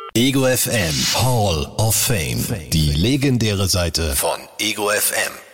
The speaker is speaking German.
Ego FM Hall of Fame. Die legendäre Seite von Ego FM.